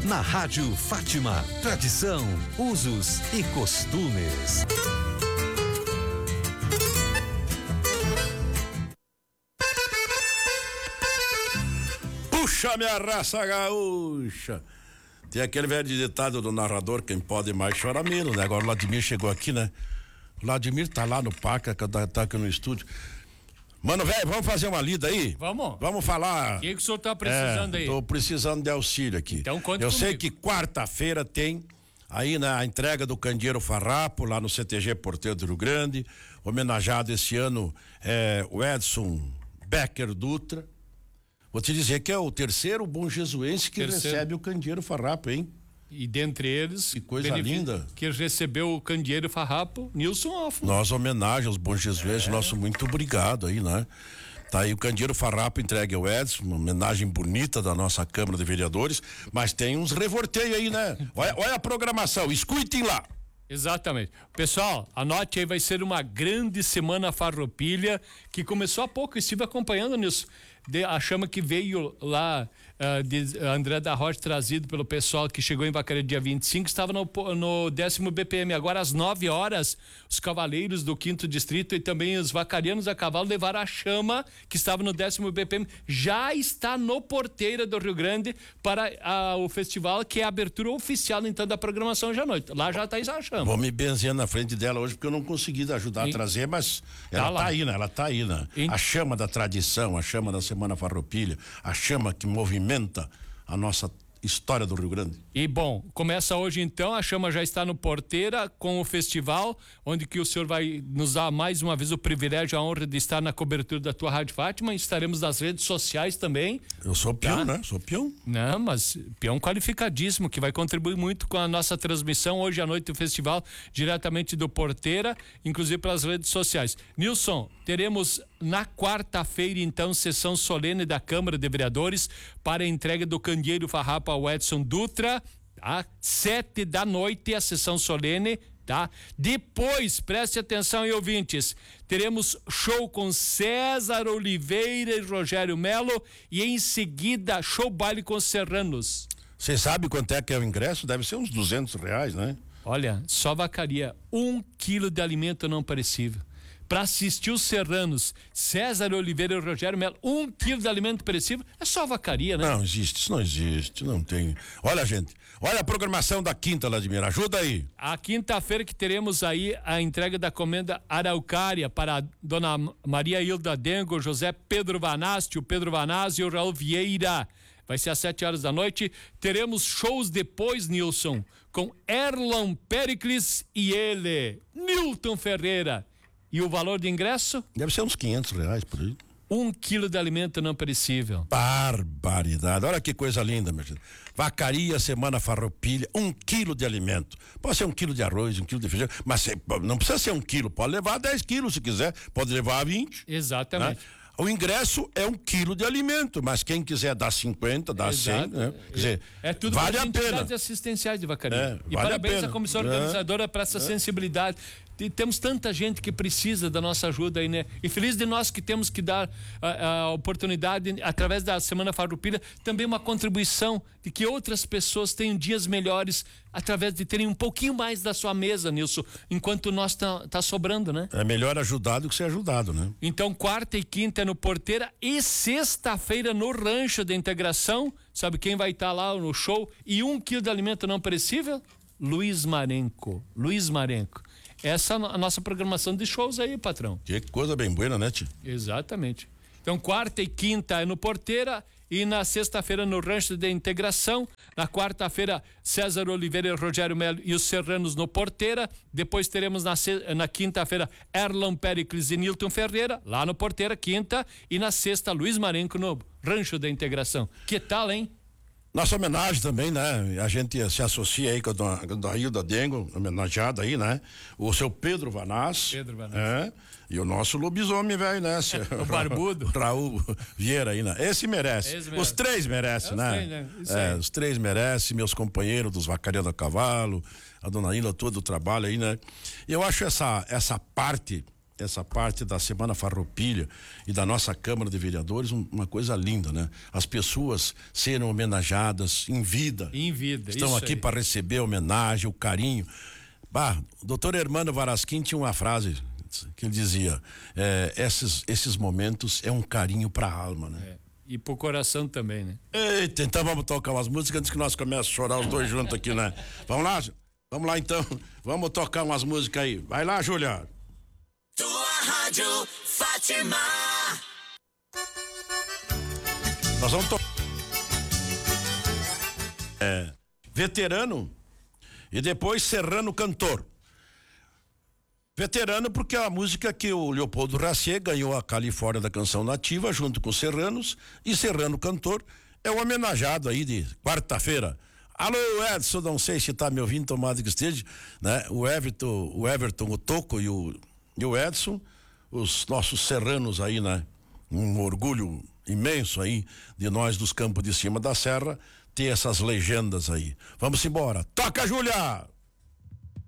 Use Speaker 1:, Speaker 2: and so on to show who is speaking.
Speaker 1: Na Rádio Fátima, tradição, usos e costumes.
Speaker 2: Puxa minha raça gaúcha. Tem aquele velho ditado do narrador, quem pode mais chora menos, né? Agora o Vladimir chegou aqui, né? O Vladimir tá lá no parque, tá aqui no estúdio. Mano, velho, vamos fazer uma lida aí?
Speaker 3: Vamos.
Speaker 2: Vamos falar.
Speaker 3: O que o senhor tá precisando aí?
Speaker 2: Tô precisando de auxílio aqui.
Speaker 3: Então conta
Speaker 2: Eu
Speaker 3: comigo.
Speaker 2: sei que quarta-feira tem aí na entrega do Candeeiro Farrapo, lá no CTG Porteiro do Rio Grande, homenageado esse ano o Edson Becker Dutra. Vou te dizer que é o terceiro bom jesuense que recebe o Candeeiro Farrapo, hein?
Speaker 3: E dentre eles,
Speaker 2: que coisa linda,
Speaker 3: que recebeu o Candeeiro Farrapo, Nilson Hoffman.
Speaker 2: Nossa homenagem aos bons jesuenses, nosso muito obrigado aí, né? Tá aí o Candeeiro Farrapo entregue ao Edson, uma homenagem bonita da nossa Câmara de Vereadores, mas tem uns revorteios aí, né? Olha a programação, escutem lá.
Speaker 3: Exatamente. Pessoal, anote aí, vai ser uma grande semana farroupilha que começou há pouco, eu estive acompanhando nisso. A chama que veio lá de André da Rocha, trazido pelo pessoal que chegou em Vacaria dia 25, estava no 10º BPM. Agora às 9 horas, os cavaleiros do 5º Distrito e também os vacarianos a cavalo levaram a chama que estava no 10º BPM. Já está no Porteira do Rio Grande para o festival, que é a abertura oficial então da programação hoje à noite. Lá já está a chama.
Speaker 2: Vou me benzer na frente dela hoje porque eu não consegui ajudar a trazer, mas ela tá aí, né? Ela tá aí, né? A chama da tradição, a chama da Semana Farroupilha, a chama que movimenta a nossa história do Rio Grande. E
Speaker 3: bom, começa hoje então, a chama já está no Porteira com o festival, onde que o senhor vai nos dar mais uma vez o privilégio, a honra de estar na cobertura da tua Rádio Fátima. Estaremos nas redes sociais também.
Speaker 2: Eu sou peão, né? Sou peão.
Speaker 3: Não, mas peão qualificadíssimo, que vai contribuir muito com a nossa transmissão hoje à noite do festival, diretamente do Porteira, inclusive pelas redes sociais. Nilson, teremos na quarta-feira então sessão solene da Câmara de Vereadores para a entrega do Candeeiro Farrapo ao Edson Dutra, tá? 7 da noite a sessão solene, tá? Depois, preste atenção aí, ouvintes, teremos show com César Oliveira e Rogério Melo e em seguida show baile com os Serranos.
Speaker 2: Você sabe quanto é que é o ingresso? Deve ser uns R$200, né?
Speaker 3: Olha, só Vacaria, 1 quilo de alimento não perecível. Para assistir os Serranos, César Oliveira e Rogério Melo, 1 quilo de alimento perecível, é só Vacaria, né?
Speaker 2: Não existe, isso não existe, não tem. Olha, gente, olha a programação da quinta, Vladimir, ajuda aí.
Speaker 3: A quinta-feira que teremos aí a entrega da comenda Araucária para a dona Maria Hilda Dengo, José Pedro Vanasti, o Pedro Vanazzi e o Raul Vieira. Vai ser às 7 horas da noite. Teremos shows depois, Nilson, com Erlon Pericles e ele, Nilton Ferreira. E o valor de ingresso?
Speaker 2: Deve ser uns R$500 por aí.
Speaker 3: 1 quilo de alimento não perecível.
Speaker 2: Barbaridade. Olha que coisa linda, meu gente. Vacaria, Semana Farroupilha, 1 quilo de alimento. Pode ser 1 quilo de arroz, 1 quilo de feijão, mas não precisa ser 1 quilo. Pode levar 10 quilos se quiser. Pode levar 20.
Speaker 3: Exatamente.
Speaker 2: Né? O ingresso é 1 quilo de alimento, mas quem quiser dar 50, dá 100, né? Quer dizer,
Speaker 3: tudo
Speaker 2: vale a pena.
Speaker 3: entidades assistenciais de Vacaria. E
Speaker 2: vale
Speaker 3: parabéns à comissão organizadora para essa sensibilidade. Temos tanta gente que precisa da nossa ajuda aí, né? E feliz de nós que temos que dar a oportunidade, através da Semana Farroupilha, também uma contribuição de que outras pessoas tenham dias melhores através de terem um pouquinho mais da sua mesa, Nilson, enquanto nós tá sobrando, né?
Speaker 2: É melhor ajudar do que ser ajudado, né?
Speaker 3: Então, quarta e quinta é no Porteira e sexta-feira no Rancho da Integração. Sabe quem vai estar lá no show? E 1 quilo de alimento não perecível? Luiz Marenco. Essa é a nossa programação de shows aí, patrão.
Speaker 2: Que coisa bem boa, né, tio?
Speaker 3: Exatamente. Então, quarta e quinta é no Porteira e na sexta-feira no Rancho de Integração. Na quarta-feira, César Oliveira e Rogério Melo e os Serranos no Porteira. Depois teremos na quinta-feira Erlon Pericles e Nilton Ferreira, lá no Porteira, quinta. E na sexta, Luiz Marenco no Rancho da Integração. Que tal, hein?
Speaker 2: Nossa homenagem também, né? A gente se associa aí com a dona Hilda Dengo, homenageada aí, né? O seu Pedro Vanazzi. E o nosso lobisomem, velho, né?
Speaker 3: O barbudo.
Speaker 2: Raul Vieira aí, né? Esse merece. Os três merecem, né? Os três merecem, meus companheiros dos Vacarianos a Cavalo, a dona Hilda, todo o trabalho aí, né? Eu acho essa parte essa parte da Semana Farroupilha e da nossa Câmara de Vereadores uma coisa linda, né? As pessoas serem homenageadas em vida.
Speaker 3: Em vida,
Speaker 2: estão
Speaker 3: isso
Speaker 2: aqui
Speaker 3: aí.
Speaker 2: para receber a homenagem, o carinho. Bah, o doutor Hermano Varasquim tinha uma frase que ele dizia: esses momentos é um carinho para a alma, né?
Speaker 3: E pro coração também, né?
Speaker 2: Eita, então vamos tocar umas músicas antes que nós comecemos a chorar os dois juntos aqui, né? Vamos lá então, vamos tocar umas músicas aí. Vai lá, Júlia.
Speaker 4: Tua Rádio Fátima.
Speaker 2: Nós vamos tocar. Veterano e depois Serrano Cantor. Veterano porque é a música que o Leopoldo Racier ganhou a Califórnia da Canção Nativa junto com os Serranos, e Serrano Cantor é o homenageado aí de quarta-feira. Alô, Edson, não sei se tá me ouvindo, tomado que esteja, né? O Everton, o Toco e o Edson, os nossos serranos aí, né? Um orgulho imenso aí de nós dos Campos de Cima da Serra ter essas legendas aí. Vamos embora. Toca, Júlia!